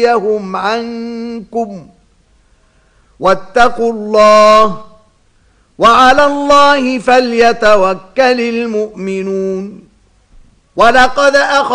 يهم عنكم واتقوا الله وعلى الله فليتوكل المؤمنون. ولقد